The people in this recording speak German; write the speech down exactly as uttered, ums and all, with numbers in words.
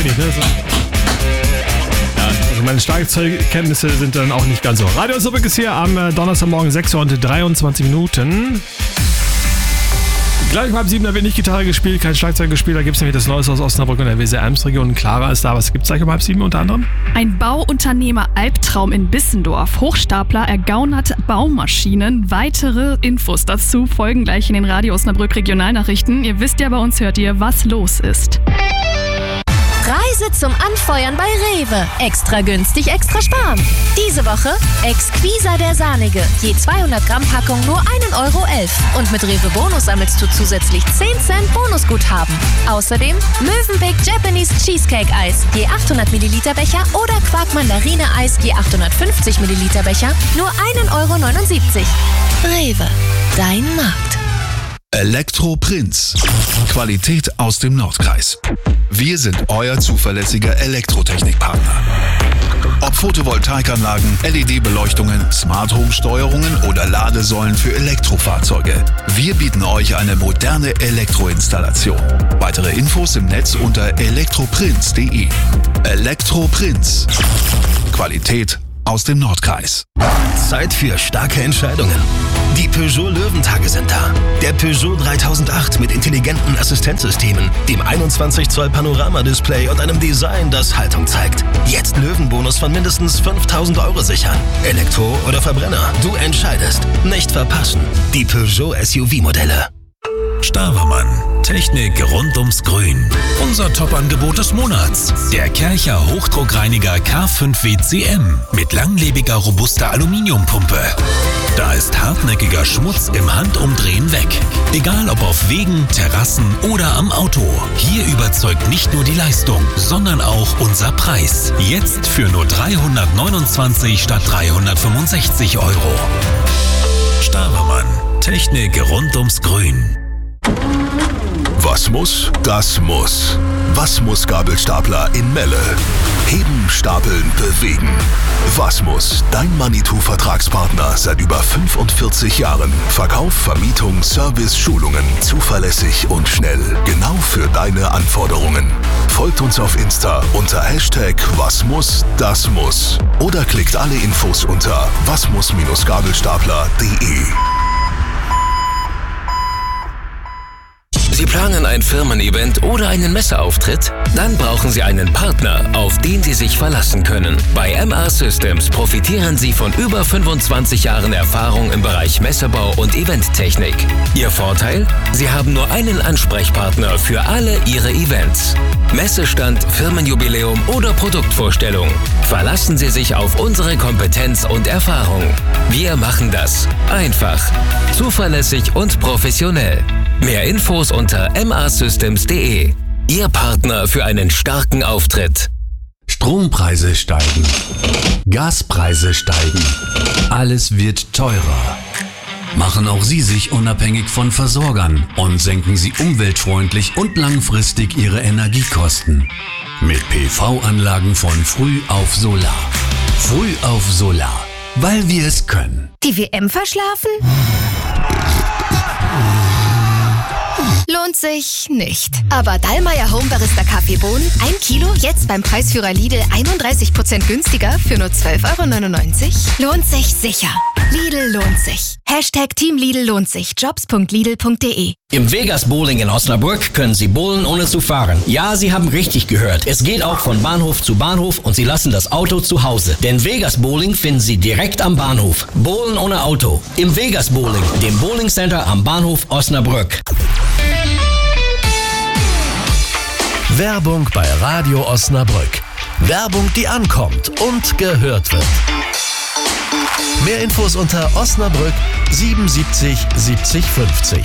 nicht, ne? So. Ja, also meine Schlagzeugkenntnisse sind dann auch nicht ganz so. Radio Osnabrück ist hier am Donnerstagmorgen sechs Uhr und dreiundzwanzig Minuten. Gleich um halb sieben, da wird nicht Gitarre gespielt, kein Schlagzeug gespielt. Da gibt es nämlich das Neueste aus Osnabrück und der Weser-Ems-Region. Clara ist da. Was gibt es gleich um halb sieben unter anderem? Ein Bauunternehmer-Albtraum in Bissendorf. Hochstapler ergaunert Baumaschinen. Weitere Infos dazu folgen gleich in den Radio Osnabrück Regionalnachrichten. Ihr wisst ja, bei uns hört ihr, was los ist. Preise zum Anfeuern bei Rewe. Extra günstig, extra sparen. Diese Woche Exquisa der Sahnige. Je zweihundert Gramm Packung nur ein Euro elf. Und mit Rewe Bonus sammelst du zusätzlich zehn Cent Bonusguthaben. Außerdem Mövenpick Japanese Cheesecake Eis. Je achthundert Milliliter Becher oder Quark Mandarine Eis. Je achthundertfünfzig Milliliter Becher. Nur ein Euro neunundsiebzig. Rewe. Dein Markt. Elektro Prinz. Qualität aus dem Nordkreis. Wir sind euer zuverlässiger Elektrotechnikpartner. Ob Photovoltaikanlagen, L E D-Beleuchtungen, Smart Home Steuerungen oder Ladesäulen für Elektrofahrzeuge. Wir bieten euch eine moderne Elektroinstallation. Weitere Infos im Netz unter elektroprinz punkt de. Elektro Prinz. Qualität aus dem Nordkreis. Zeit für starke Entscheidungen. Die Peugeot Löwentage sind da. Der Peugeot dreitausendacht mit intelligenten Assistenzsystemen, dem einundzwanzig Zoll Panoramadisplay und einem Design, das Haltung zeigt. Jetzt Löwenbonus von mindestens fünftausend Euro sichern. Elektro oder Verbrenner, du entscheidest. Nicht verpassen. Die Peugeot S U V-Modelle. Stavermann. Technik rund ums Grün. Unser Top-Angebot des Monats. Der Kärcher Hochdruckreiniger K fünf W C M mit langlebiger, robuster Aluminiumpumpe. Da ist hartnäckiger Schmutz im Handumdrehen weg. Egal ob auf Wegen, Terrassen oder am Auto. Hier überzeugt nicht nur die Leistung, sondern auch unser Preis. Jetzt für nur dreihundertneunundzwanzig statt dreihundertfünfundsechzig Euro. Stavermann. Technik rund ums Grün. Was muss, das muss. Was muss Gabelstapler in Melle? Heben, stapeln, bewegen. Was muss, dein Manitou-Vertragspartner seit über fünfundvierzig Jahren. Verkauf, Vermietung, Service, Schulungen. Zuverlässig und schnell. Genau für deine Anforderungen. Folgt uns auf Insta unter Hashtag Was muss, das muss. Oder klickt alle Infos unter wasmuss-gabelstapler punkt de. Sie planen ein Firmen-Event oder einen Messeauftritt? Dann brauchen Sie einen Partner, auf den Sie sich verlassen können. Bei M R Systems profitieren Sie von über fünfundzwanzig Jahren Erfahrung im Bereich Messebau und Eventtechnik. Ihr Vorteil? Sie haben nur einen Ansprechpartner für alle Ihre Events. Messestand, Firmenjubiläum oder Produktvorstellung. Verlassen Sie sich auf unsere Kompetenz und Erfahrung. Wir machen das einfach, zuverlässig und professionell. Mehr Infos unter m r systems punkt de. Ihr Partner für einen starken Auftritt. Strompreise steigen. Gaspreise steigen. Alles wird teurer. Machen auch Sie sich unabhängig von Versorgern und senken Sie umweltfreundlich und langfristig Ihre Energiekosten. Mit P V-Anlagen von Früh auf Solar. Früh auf Solar, weil wir es können. Die W M verschlafen? Lohnt sich nicht. Aber Dallmayr Home Barista Kaffeebohnen, ein Kilo, jetzt beim Preisführer Lidl einunddreißig Prozent günstiger für nur zwölf Euro neunundneunzig. Lohnt sich sicher. Lidl lohnt sich. Hashtag Team Lidl lohnt sich. jobs punkt lidl punkt de. Im Vegas Bowling in Osnabrück können Sie bowlen ohne zu fahren. Ja, Sie haben richtig gehört. Es geht auch von Bahnhof zu Bahnhof und Sie lassen das Auto zu Hause. Denn Vegas Bowling finden Sie direkt am Bahnhof. Bowlen ohne Auto. Im Vegas Bowling, dem Bowling Center am Bahnhof Osnabrück. Werbung bei Radio Osnabrück. Werbung, die ankommt und gehört wird. Mehr Infos unter Osnabrück siebenundsiebzig siebzig fünfzig.